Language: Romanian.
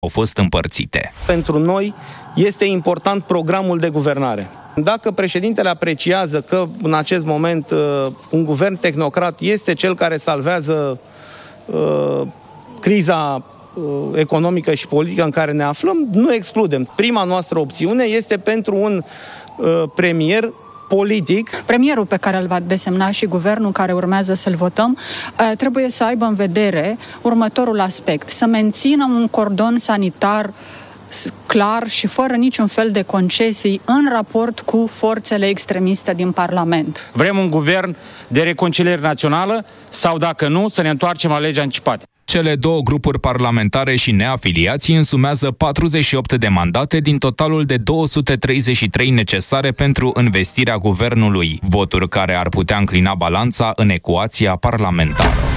au fost împărțite. Pentru noi este important programul de guvernare. Dacă președintele apreciază că în acest moment un guvern tehnocrat este cel care salvează criza economică și politică în care ne aflăm, nu excludem. Prima noastră opțiune este pentru un premier politic. Premierul pe care îl va desemna și guvernul care urmează să-l votăm trebuie să aibă în vedere următorul aspect: să mențină un cordon sanitar clar și fără niciun fel de concesii în raport cu forțele extremiste din Parlament. Vrem un guvern de reconciliere națională sau, dacă nu, să ne întoarcem la legea anticipată. Cele două grupuri parlamentare și neafiliații însumează 48 de mandate din totalul de 233 necesare pentru învestirea guvernului, voturi care ar putea înclina balanța în ecuația parlamentară.